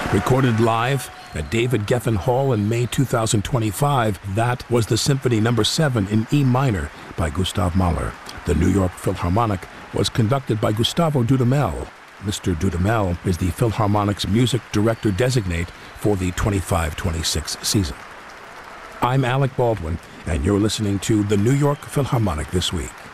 Recorded live at David Geffen Hall in May 2025, that was the Symphony No. 7 in E minor by Gustav Mahler. The New York Philharmonic was conducted by Gustavo Dudamel. Mr. Dudamel is the Philharmonic's music director designate for the 25-26 season. I'm Alec Baldwin, and you're listening to the New York Philharmonic This Week.